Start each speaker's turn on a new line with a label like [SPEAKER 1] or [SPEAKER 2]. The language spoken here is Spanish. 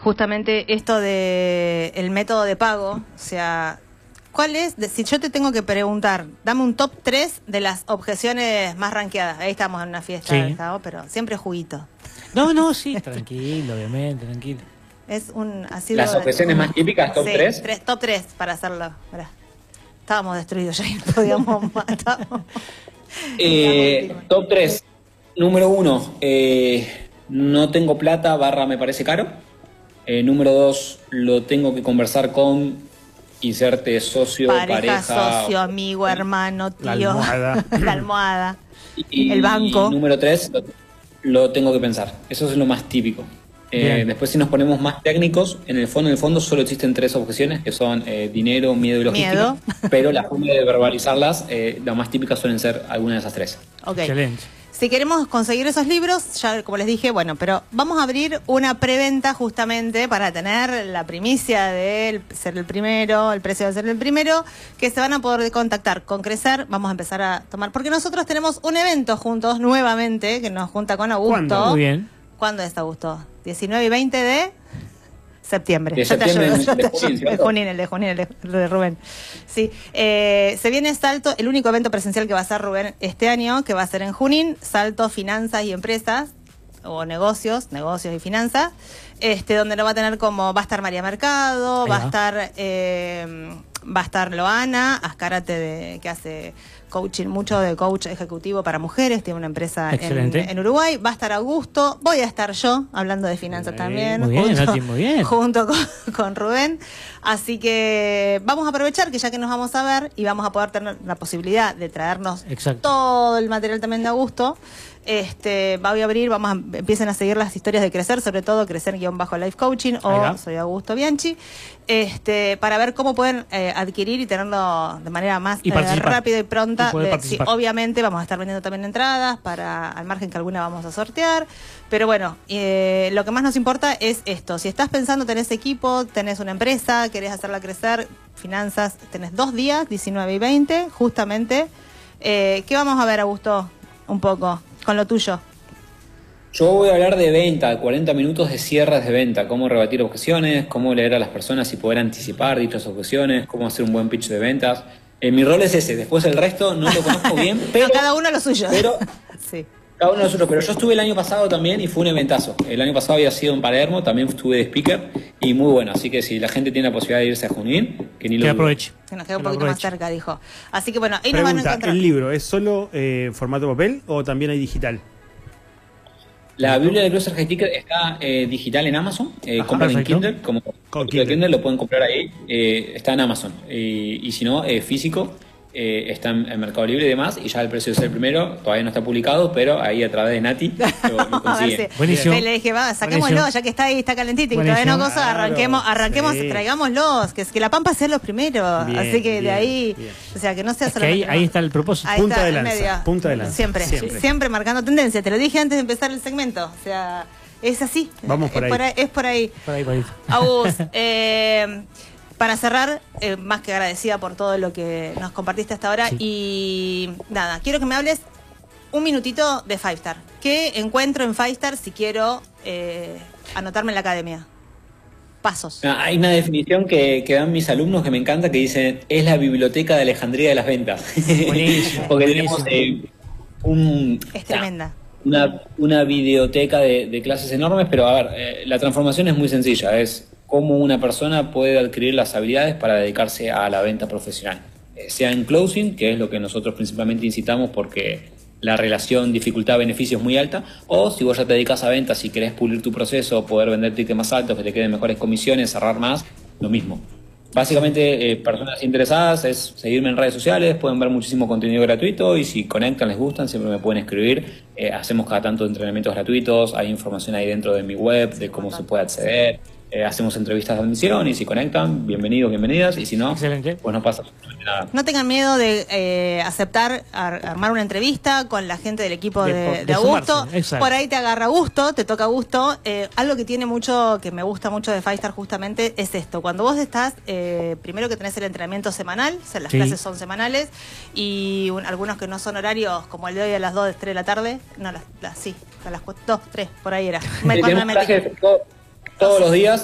[SPEAKER 1] justamente esto de el método de pago, o sea, ¿cuál es? Si yo te tengo que preguntar, dame un top 3 de las objeciones más rankeadas. Ahí estamos en una fiesta,
[SPEAKER 2] Sí.
[SPEAKER 1] ¿no? Pero siempre juguito.
[SPEAKER 2] No, sí, tranquilo, obviamente, tranquilo.
[SPEAKER 1] Ha sido
[SPEAKER 3] Las objeciones más típicas, top
[SPEAKER 1] sí,
[SPEAKER 3] 3.
[SPEAKER 1] Top 3 para hacerlo. Mirá. Estábamos destruidos ya y no podíamos matar.
[SPEAKER 3] Top 3. Número 1, no tengo plata, me parece caro. Número 2, lo tengo que conversar con inserte socio, pareja
[SPEAKER 1] socio, amigo, hermano, tío.
[SPEAKER 2] La almohada.
[SPEAKER 1] La almohada.
[SPEAKER 3] Y
[SPEAKER 1] el banco.
[SPEAKER 3] Y número 3, lo tengo que pensar. Eso es lo más típico. Después, si nos ponemos más técnicos, en el fondo solo existen 3 objeciones, que son dinero, miedo y logística. Pero la forma de verbalizarlas, las más típicas suelen ser alguna de esas 3.
[SPEAKER 1] Okay.
[SPEAKER 2] Excelente.
[SPEAKER 1] Si queremos conseguir esos libros, ya como les dije, bueno, pero vamos a abrir una preventa justamente para tener la primicia de ser el primero, el precio de ser el primero, que se van a poder contactar con Crecer. Vamos a empezar a tomar, porque nosotros tenemos un evento juntos nuevamente, que nos junta con Augusto.
[SPEAKER 2] ¿Cuándo? Muy bien.
[SPEAKER 1] ¿Cuándo es, Augusto? 19 y 20 de septiembre.
[SPEAKER 3] De septiembre, de
[SPEAKER 1] Junín, el de Rubén. Sí. Se viene Salto, el único evento presencial que va a hacer Rubén este año, que va a ser en Junín, Salto Finanzas y Empresas, o negocios y finanzas, donde lo va a tener va a estar María Mercado, va a estar Loana Azcárate, que hace coaching, mucho de coach ejecutivo para mujeres, tiene una empresa en Uruguay, va a estar Augusto, voy a estar yo hablando de finanzas también,
[SPEAKER 2] muy bien.
[SPEAKER 1] Junto con Rubén, así que vamos a aprovechar que ya que nos vamos a ver y vamos a poder tener la posibilidad de traernos todo el material también de Augusto. Voy a abrir, empiecen a seguir las historias de Crecer, sobre todo Crecer-Life Coaching o soy Augusto Bianchi, para ver cómo pueden adquirir y tenerlo de manera más rápida y pronta. Sí, obviamente vamos a estar vendiendo también entradas al margen que alguna vamos a sortear, pero bueno, lo que más nos importa es esto. Si estás pensando, tenés equipo, tenés una empresa, querés hacerla crecer, finanzas, tenés 2 días, 19 y 20, justamente. ¿Qué vamos a ver, Augusto? Un poco con lo tuyo.
[SPEAKER 3] Yo voy a hablar de venta, 40 minutos de cierres de venta, cómo rebatir objeciones, cómo leer a las personas y poder anticipar dichas objeciones, cómo hacer un buen pitch de ventas. Mi rol es ese, después el resto no lo conozco bien, pero
[SPEAKER 1] cada uno lo suyo.
[SPEAKER 3] Pero
[SPEAKER 1] sí.
[SPEAKER 3] Cada uno nosotros, pero yo estuve el año pasado también y fue un eventazo. El año pasado había sido en Palermo, también estuve de speaker y muy bueno. Así que si la gente tiene la posibilidad de irse a Junín, que ni lo
[SPEAKER 2] aproveche.
[SPEAKER 1] Que nos queda un poquito más cerca, dijo. Así que bueno, ahí
[SPEAKER 4] Pregunta,
[SPEAKER 1] nos van a encontrar.
[SPEAKER 4] ¿el libro es solo formato papel o también hay digital?
[SPEAKER 3] La Biblia de Closer High Ticket está digital en Amazon. Compran en Kindle, como Kindle lo pueden comprar ahí. Está en Amazon. Y si no, físico. Está en Mercado Libre y demás, y ya el precio de ser el primero todavía no está publicado, pero ahí a través de Nati lo consiguen.
[SPEAKER 1] Buenísimo. Le dije, saquémoslo, ya que está ahí, está calentito y todavía no cosa, arranquemos, traigámoslos, que la Pampa sea los primeros, así que de ahí, o sea, que no sea solamente.
[SPEAKER 2] Ahí está el propósito.
[SPEAKER 4] Punta de lanza.
[SPEAKER 1] Siempre marcando tendencia, te lo dije antes de empezar el segmento, o sea, es así.
[SPEAKER 4] Vamos por ahí.
[SPEAKER 1] Es por ahí. Agus, para cerrar, más que agradecida por todo lo que nos compartiste hasta ahora. Sí. Y nada, quiero que me hables un minutito de Five Star. ¿Qué encuentro en Five Star si quiero anotarme en la academia? Pasos.
[SPEAKER 3] Hay una definición que dan mis alumnos que me encanta, que dicen, es la biblioteca de Alejandría de las ventas.
[SPEAKER 2] Buenísimo.
[SPEAKER 3] Porque tenemos
[SPEAKER 1] es tremenda.
[SPEAKER 3] Una videoteca de clases enormes, pero a ver, la transformación es muy sencilla, es cómo una persona puede adquirir las habilidades para dedicarse a la venta profesional. Sea en closing, que es lo que nosotros principalmente incitamos porque la relación dificultad-beneficio es muy alta, o si vos ya te dedicas a ventas y querés pulir tu proceso, poder vender tickets más altos, que te queden mejores comisiones, cerrar más, lo mismo. Básicamente, personas interesadas es seguirme en redes sociales, pueden ver muchísimo contenido gratuito y si conectan, les gustan, siempre me pueden escribir. Hacemos cada tanto entrenamientos gratuitos, hay información ahí dentro de mi web de cómo se puede acceder. Hacemos entrevistas de admisión y si conectan, bienvenidos, bienvenidas, y si no, pues no pasa absolutamente nada.
[SPEAKER 1] No tengan miedo de aceptar armar una entrevista con la gente del equipo de Augusto. Por ahí te agarra gusto, te toca gusto. Algo que tiene mucho, que me gusta mucho de Five Star justamente es esto. Cuando vos estás, primero que tenés el entrenamiento semanal, o sea, las clases son semanales, y algunos que no son horarios, como el de hoy a las 2, 3 de la tarde, no, a las 2, 3, por ahí era.
[SPEAKER 3] Todos los días